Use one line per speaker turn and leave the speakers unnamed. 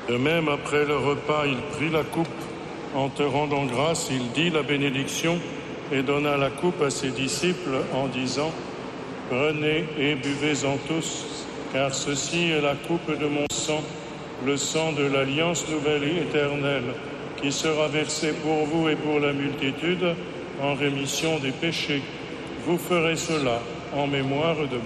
De même, après le repas, il prit la coupe. En te rendant grâce, il dit la bénédiction et donna la coupe à ses disciples en disant : « Prenez et buvez-en tous, car ceci est la coupe de mon sang, le sang de l'alliance nouvelle et éternelle, qui sera versé pour vous et pour la multitude en rémission des péchés. Vous ferez cela en mémoire de moi. »